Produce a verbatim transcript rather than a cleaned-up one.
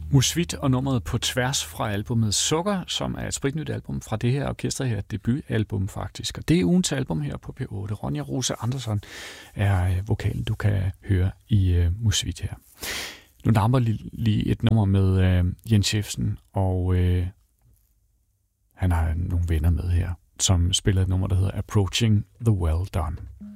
Musvit og nummeret På tværs fra albumet Sukker, som er et spritnyt album fra det her orkester her, et debutalbum faktisk. Og det er ugens album her på P otte. Ronja Rose Andersson er vokalen, du kan høre i uh, Musvit her. Nu nærmer lige, lige et nummer med uh, Jens Schefsen, og uh, han har nogle venner med her, som spiller et nummer, der hedder Approaching the Well Done.